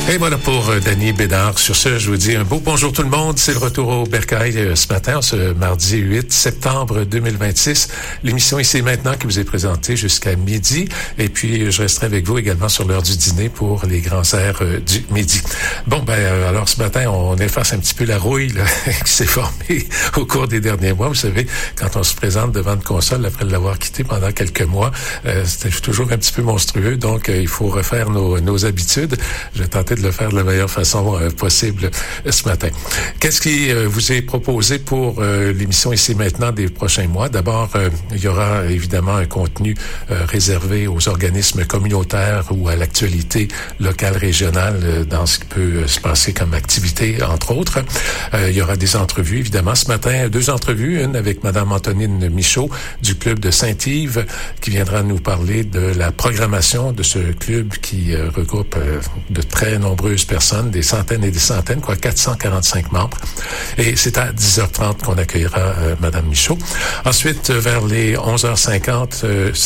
Et voilà pour Danny Bédard. Sur ce, je vous dis un beau bonjour tout le monde. C'est le retour au Bercail ce matin, ce mardi 8 septembre 2026. L'émission Ici et Maintenant qui vous est présentée jusqu'à midi. Et puis, je resterai avec vous également sur l'heure du dîner pour les grands airs du midi. Bon, alors ce matin, on efface un petit peu la rouille là, qui s'est formée au cours des derniers mois. Vous savez, quand on se présente devant une console après l'avoir quitté pendant quelques mois, c'était toujours un petit peu monstrueux. Donc, il faut refaire nos habitudes. Je vais tenter de le faire de la meilleure façon possible ce matin. Qu'est-ce qui vous est proposé pour l'émission Ici Maintenant des prochains mois? D'abord, il y aura évidemment un contenu réservé aux organismes communautaires ou à l'actualité locale, régionale dans ce qui peut se passer comme activité, entre autres. Il y aura des entrevues, évidemment. Ce matin, 2 entrevues, une avec Madame Antonine Michaud du club de Saint-Yves qui viendra nous parler de la programmation de ce club qui regroupe de très nombreuses personnes, des centaines et des centaines, 445 membres. Et c'est à 10h30 qu'on accueillera Madame Michaud. Ensuite, vers les 11h50,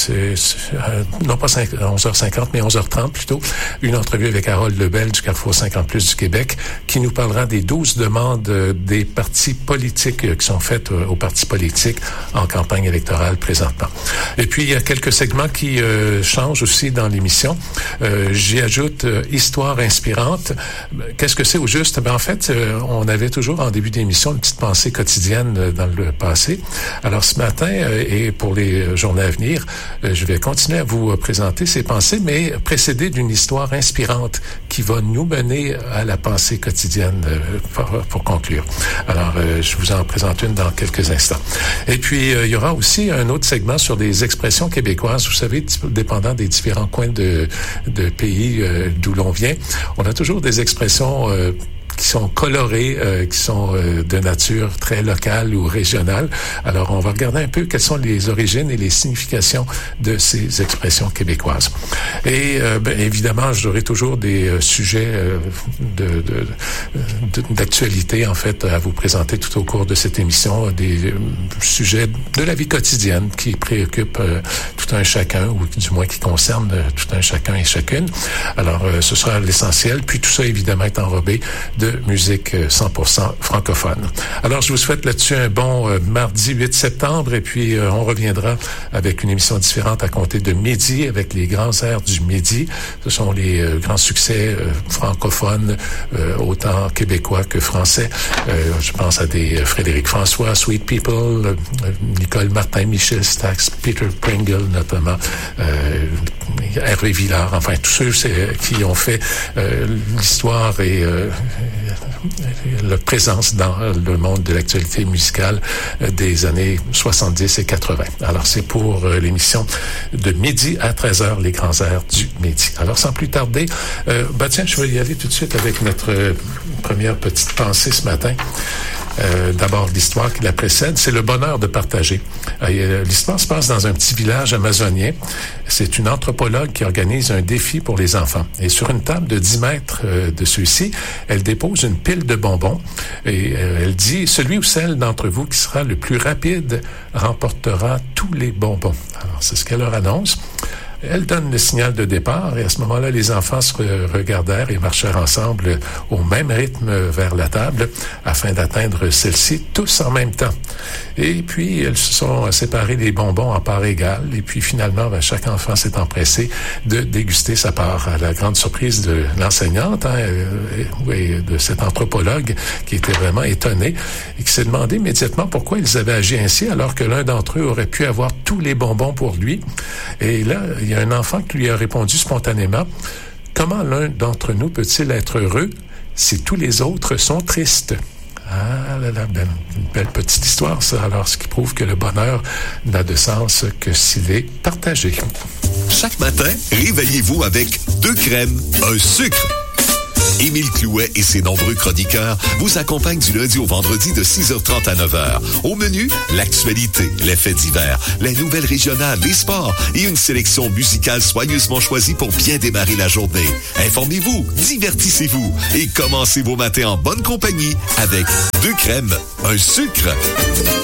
non pas 11h50, mais 11h30 plutôt, une entrevue avec Harold Lebel du Carrefour 50+ du Québec qui nous parlera des 12 demandes des partis politiques qui sont faites aux partis politiques en campagne électorale présentement. Et puis, il y a quelques segments qui changent aussi dans l'émission. J'y ajoute Histoire inspirante. Qu'est-ce que c'est au juste? En fait, on avait toujours en début d'émission une petite pensée quotidienne dans le passé. Alors ce matin et pour les journées à venir, je vais continuer à vous présenter ces pensées, mais précédées d'une histoire inspirante qui va nous mener à la pensée quotidienne pour conclure. Alors, je vous en présente une dans quelques instants. Et puis, il y aura aussi un autre segment sur des expressions québécoises. Vous savez, dépendant des différents coins de pays d'où l'on vient, on a toujours des expressions qui sont colorées, qui sont de nature très locale ou régionale. Alors, on va regarder un peu quelles sont les origines et les significations de ces expressions québécoises. Et évidemment, j'aurai toujours des sujets d'actualité, en fait, à vous présenter tout au cours de cette émission, des sujets de la vie quotidienne qui préoccupent tout un chacun, ou du moins qui concernent tout un chacun et chacune. Alors, ce sera l'essentiel. Puis tout ça, évidemment, est enrobé de musique 100% francophone. Alors, je vous souhaite là-dessus un bon mardi 8 septembre et puis on reviendra avec une émission différente à compter de midi avec les grands airs du midi. Ce sont les grands succès francophones, autant québécois que français. Je pense à des Frédéric François, Sweet People, Nicole Martin, Michel Stax, Peter Pringle notamment, Hervé Villard, enfin tous ceux qui ont fait l'histoire et la présence dans le monde de l'actualité musicale des années 70 et 80. Alors, c'est pour l'émission de midi à 13h, les grands airs du midi. Alors, sans plus tarder, tiens, je vais y aller tout de suite avec notre première petite pensée ce matin. D'abord, l'histoire qui la précède, c'est le bonheur de partager. L'histoire se passe dans un petit village amazonien. C'est une anthropologue qui organise un défi pour les enfants. Et sur une table de 10 mètres de ceux-ci, elle dépose une pile de bonbons. Et elle dit, celui ou celle d'entre vous qui sera le plus rapide remportera tous les bonbons. Alors, c'est ce qu'elle leur annonce. Elle donne le signal de départ et à ce moment-là, les enfants se regardèrent et marchèrent ensemble au même rythme vers la table afin d'atteindre celle-ci tous en même temps. Et puis, elles se sont séparées les bonbons en parts égales et puis finalement, chaque enfant s'est empressé de déguster sa part à la grande surprise de l'enseignante et de cet anthropologue qui était vraiment étonné et qui s'est demandé immédiatement pourquoi ils avaient agi ainsi alors que l'un d'entre eux aurait pu avoir tous les bonbons pour lui. Et là, il y a un enfant qui lui a répondu spontanément « Comment l'un d'entre nous peut-il être heureux si tous les autres sont tristes? » Ah là là, une belle petite histoire, ça. Alors, ce qui prouve que le bonheur n'a de sens que s'il est partagé. Chaque matin, réveillez-vous avec 2 crèmes, un sucre. Émile Clouet et ses nombreux chroniqueurs vous accompagnent du lundi au vendredi de 6h30 à 9h. Au menu, l'actualité, les faits divers, les nouvelles régionales, les sports et une sélection musicale soigneusement choisie pour bien démarrer la journée. Informez-vous, divertissez-vous et commencez vos matins en bonne compagnie avec 2 crèmes, un sucre.